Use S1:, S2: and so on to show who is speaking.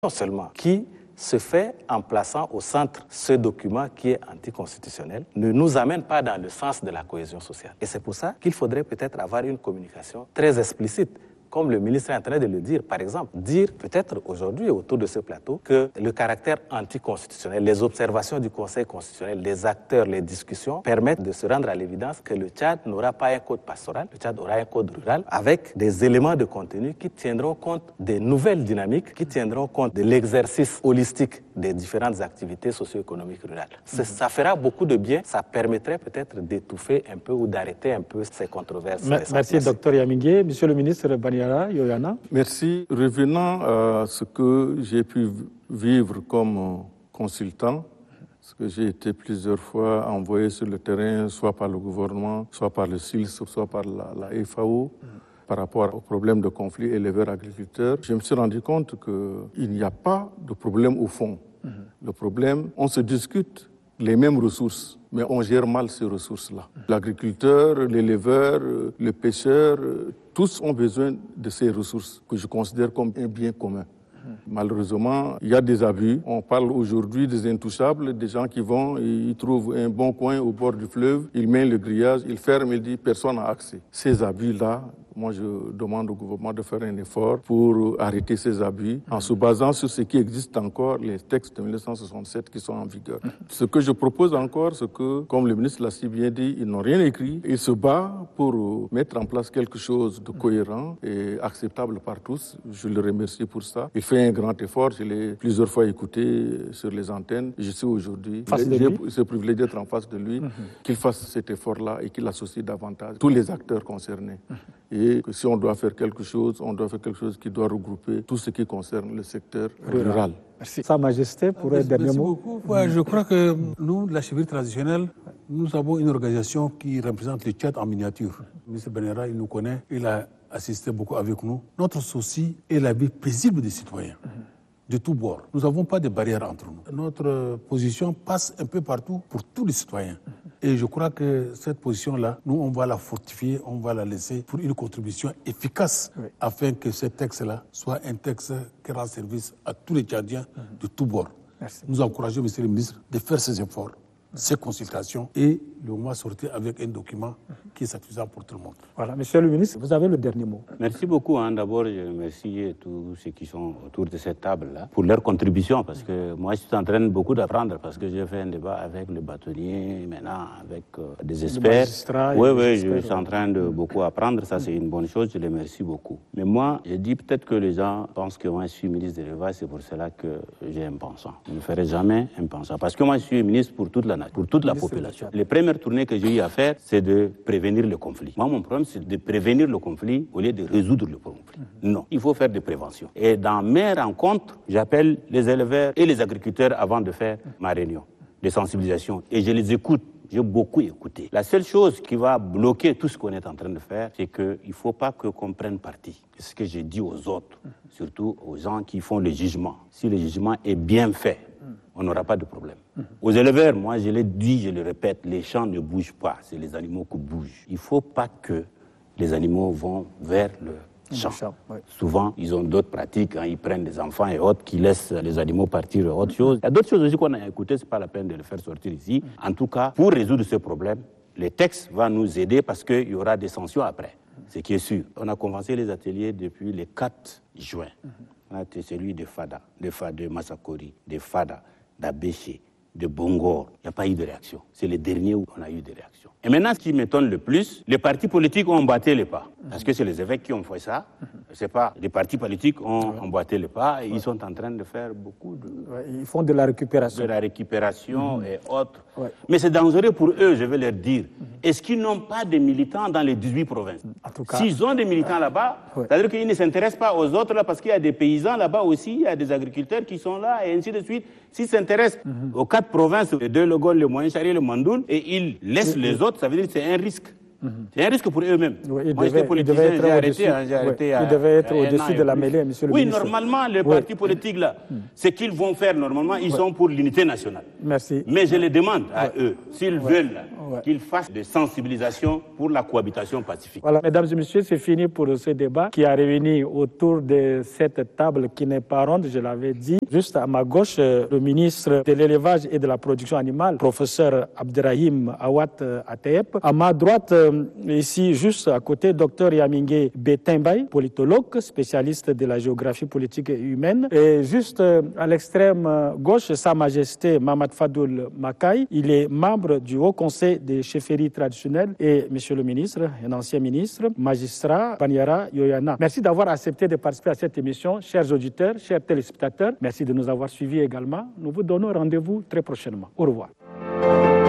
S1: non seulement qui se fait en plaçant au centre ce document qui est anticonstitutionnel, ne nous amène pas dans le sens de la cohésion sociale. Et c'est pour ça qu'il faudrait peut-être avoir une communication très explicite, comme le ministre est en train de le dire. Par exemple, dire peut-être aujourd'hui autour de ce plateau que le caractère anticonstitutionnel, les observations du Conseil constitutionnel, les acteurs, les discussions permettent de se rendre à l'évidence que le Tchad n'aura pas un code pastoral, le Tchad aura un code rural avec des éléments de contenu qui tiendront compte des nouvelles dynamiques, qui tiendront compte de l'exercice holistique des différentes activités socio-économiques rurales. Ça fera beaucoup de bien, ça permettrait peut-être d'étouffer un peu ou d'arrêter un peu ces controverses.
S2: Merci, Dr Yamingué. Monsieur le ministre Baniara Yoyana.
S3: Merci. Revenant à ce que j'ai pu vivre comme consultant, parce que j'ai été plusieurs fois envoyé sur le terrain, soit par le gouvernement, soit par le SILS, soit par la FAO, par rapport au problème de conflit éleveurs-agriculteurs, je me suis rendu compte qu'il n'y a pas de problème au fond. Le problème, on se discute les mêmes ressources, mais on gère mal ces ressources-là. L'agriculteur, l'éleveur, le pêcheur, tous ont besoin de ces ressources que je considère comme un bien commun. Malheureusement, il y a des abus. On parle aujourd'hui des intouchables, des gens qui vont, ils trouvent un bon coin au bord du fleuve, ils mettent le grillage, ils ferment, ils disent personne n'a accès. Ces abus-là, moi je demande au gouvernement de faire un effort pour arrêter ces abus en se basant sur ce qui existe encore, les textes de 1967 qui sont en vigueur. Ce que je propose encore, c'est que, comme le ministre l'a si bien dit, ils n'ont rien écrit. Ils se battent pour mettre en place quelque chose de cohérent et acceptable par tous. Je le remercie pour ça. Il fait un grand effort. Je l'ai plusieurs fois écouté sur les antennes. Je suis aujourd'hui ce privilège d'être en face de lui, qu'il fasse cet effort-là et qu'il associe davantage tous les acteurs concernés. Et que si on doit faire quelque chose, on doit faire quelque chose qui doit regrouper tout ce qui concerne le secteur rural.
S2: Merci. Sa Majesté, pour un dernier mot.
S4: Merci beaucoup. Ouais, je crois que nous, la chevalerie traditionnelle, nous avons une organisation qui représente le Tchad en miniature. Le ministre Baniara, il nous connaît, il a assisté beaucoup avec nous. Notre souci est la vie paisible des citoyens. De tous bords. Nous n'avons pas de barrières entre nous. Notre position passe un peu partout pour tous les citoyens. Et je crois que cette position-là, nous, on va la fortifier, on va la laisser pour une contribution efficace afin que ce texte-là soit un texte qui rend service à tous les Tchadiens de tous bords.
S2: Merci.
S4: Nous encourageons, monsieur le ministre, de faire ces efforts, ces consultations et le moment sortir avec un document qui est satisfaisant pour tout le monde.
S2: Voilà, monsieur le ministre, vous avez le dernier mot.
S5: Merci beaucoup. D'abord, je remercie tous ceux qui sont autour de cette table-là pour leur contribution, parce que moi, je suis en train beaucoup d'apprendre, parce que j'ai fait un débat avec le bâtonnier, maintenant avec des experts. Oui, je suis en train de beaucoup apprendre. Ça, c'est une bonne chose. Je les remercie beaucoup. Mais moi, je dis peut-être que les gens pensent que moi, je suis ministre de l'élevage, c'est pour cela que j'ai un pensant. Je ne ferai jamais un pensant, parce que moi, je suis ministre pour toute la nation, pour toute la population. Les premières tournées que j'ai eu à faire, c'est de prévenir le conflit. Moi, mon problème, c'est de prévenir le conflit au lieu de résoudre le conflit. Non, il faut faire des préventions. Et dans mes rencontres, j'appelle les éleveurs et les agriculteurs avant de faire ma réunion de sensibilisation. Et je les écoute. J'ai beaucoup écouté. La seule chose qui va bloquer tout ce qu'on est en train de faire, c'est qu'il ne faut pas qu'on prenne parti. C'est ce que j'ai dit aux autres, surtout aux gens qui font le jugement. Si le jugement est bien fait, on n'aura pas de problème. Aux éleveurs, moi je l'ai dit, je le répète, les champs ne bougent pas, c'est les animaux qui bougent. Il ne faut pas que les animaux vont vers le champ. Souvent, ils ont d'autres pratiques, ils prennent des enfants et autres qui laissent les animaux partir et autre chose. Il y a d'autres choses aussi qu'on a écoutées, ce n'est pas la peine de les faire sortir ici. En tout cas, pour résoudre ce problème, le texte va nous aider parce qu'il y aura des sanctions après, ce qui est sûr. On a commencé les ateliers depuis le 4 juin. On a été celui de Fada, de Massakori, de Fada, d'Abéché, de Bongor. Il n'y a pas eu de réaction. C'est le dernier où on a eu des réactions. Et maintenant, ce qui m'étonne le plus, les partis politiques ont emboîté les pas. Parce que c'est les évêques qui ont fait ça. C'est pas les partis politiques ont emboîté les pas et ils sont en train de faire beaucoup de...
S2: Ils font de la récupération.
S5: De la récupération et autres. Mais c'est dangereux pour eux, je vais leur dire. Est-ce qu'ils n'ont pas de militants dans les 18 provinces?
S2: En tout cas,
S5: s'ils ont des militants là-bas, c'est-à-dire qu'ils ne s'intéressent pas aux autres là, parce qu'il y a des paysans là-bas aussi, il y a des agriculteurs qui sont là et ainsi de suite. S'ils s'intéressent aux 4 provinces, les 2 Logol, le Moyen-Chari et le Mandoul, et ils laissent les autres, ça veut dire que c'est un risque. C'est un risque pour eux-mêmes.
S2: Moi, j'étais politicien, j'ai arrêté. Ils devaient être au-dessus de la mêlée, monsieur le ministre.
S5: Oui, normalement, les partis politiques, là, ce qu'ils vont faire, normalement, ils sont pour l'unité nationale.
S2: Merci.
S5: Mais je les demande à eux, s'ils veulent qu'il fasse des sensibilisations pour la cohabitation pacifique.
S2: Voilà, mesdames et messieurs, c'est fini pour ce débat qui a réuni autour de cette table qui n'est pas ronde, je l'avais dit. Juste à ma gauche, le ministre de l'élevage et de la production animale, professeur Abderrahim Awad Atayep. À ma droite, ici, juste à côté, docteur Yamingue Betimbaye, politologue, spécialiste de la géographie politique et humaine. Et juste à l'extrême gauche, Sa Majesté Mamad Fadoul Makaï. Il est membre du Haut Conseil des chefferies traditionnelles et, monsieur le ministre, un ancien ministre, magistrat Banyara Yoyana. Merci d'avoir accepté de participer à cette émission. Chers auditeurs, chers téléspectateurs, merci de nous avoir suivis également. Nous vous donnons rendez-vous très prochainement. Au revoir.